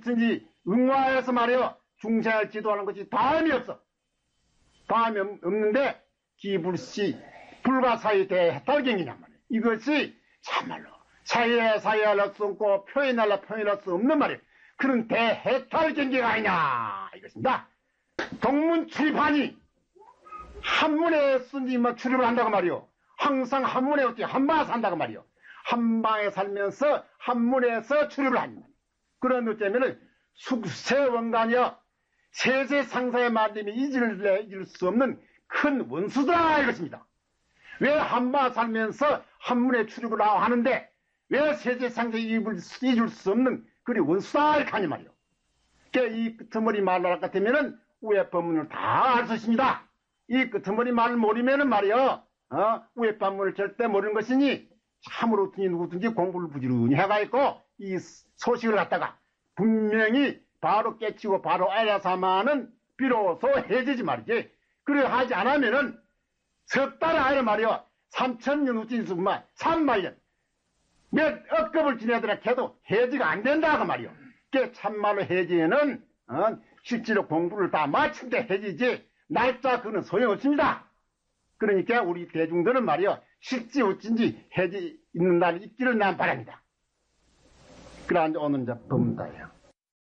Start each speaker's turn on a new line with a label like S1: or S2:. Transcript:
S1: 어쩐지 응화해서 말이여 중생을 지도하는 것이 다음이 없어. 다음이 없는데 기불시 불가사의 대해탈경이란 말이에요. 이것이 참말로 사회할 수 없고 표현할 수 없는 말이에요. 그런 대해탈경기가 아니냐 이것입니다. 동문 출입하니 한문에 쓴지 출입을 한다고 말이요. 항상 한문에 어떻게 한방에 산다고 말이요. 한방에 살면서 한문에서 출입을 하니 말이요. 그런 어쩌면은 숙세원간이여 세세상사의 말씀이 잊을 수 없는 큰 원수다 이것입니다. 왜 한방에 살면서 한문에 출입을 하는데 왜 세세상사의 잊을 수 없는 그리 원수다 이렇게 하니 말이요. 이 끄트머리 말을 같으면은 우에 법문을 다 알 수 있습니다. 이 끄트머리 말을 모르면은 말이요. 우에 법문을 절대 모르는 것이니 참으로 누구든지 공부를 부지런히 해가 있고 이 소식을 갖다가 분명히 바로 깨치고 바로 알아서만은 비로소 해지지 말이지. 그래 하지 않으면은 석 달 안에 말이요. 3000년 우진수만 3만년 몇 억급을 지내더라 해도 해지가 안 된다고 말이요. 그 참말로 해지에는 실제로 공부를 다 마친 게 해지지 날짜 그는 소용없습니다. 그러니까 우리 대중들은 말이요. 실지 어쩐지 해지 있는 날이 있기를 난 바랍니다. 그러한 오늘 법문다예요.